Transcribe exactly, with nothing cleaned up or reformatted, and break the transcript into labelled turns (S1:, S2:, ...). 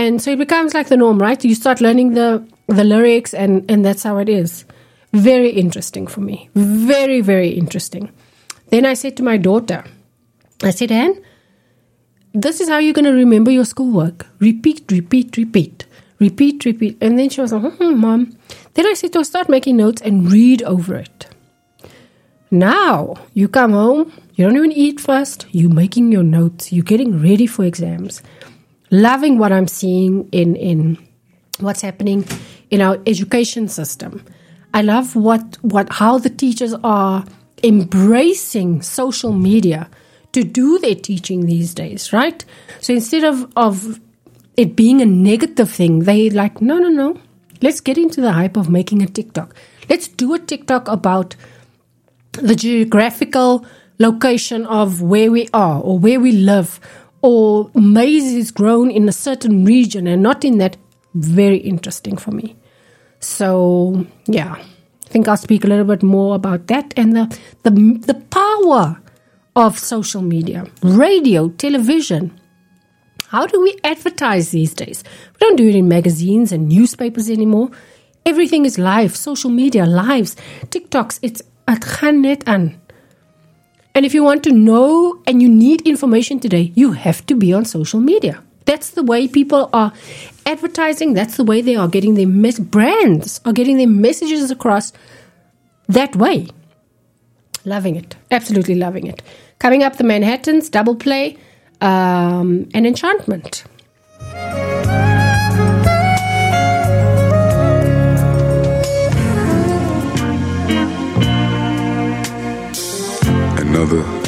S1: And so it becomes like the norm, right? You start learning the, the lyrics and, and that's how it is. Very interesting for me. Very, very interesting. Then I said to my daughter, I said, Anne, this is how you're going to remember your schoolwork. Repeat, repeat, repeat. Repeat, repeat. And then she was like, hmm, Mom. Then I said to her, start making notes and read over it. Now, you come home, you don't even eat first, you're making your notes, you're getting ready for exams. Loving what I'm seeing in, in what's happening in our education system. I love what, what how the teachers are embracing social media to do their teaching these days, right? So instead of, of it being a negative thing, they like, no, no, no. Let's get into the hype of making a TikTok. Let's do a TikTok about the geographical location of where we are or where we live, or maize is grown in a certain region and not in that. Very interesting for me. So, yeah, I think I'll speak a little bit more about that and the the, the power of social media, radio, television. How do we advertise these days? We don't do it in magazines and newspapers anymore. Everything is live, social media, lives, TikToks. It's het gaan net aan. And if you want to know and you need information today, you have to be on social media. That's the way people are advertising. That's the way they are getting their mes- brands are getting their messages across that way. Loving it. Absolutely loving it. Coming up, the Manhattans, Double Play, um, and Enchantment.
S2: Another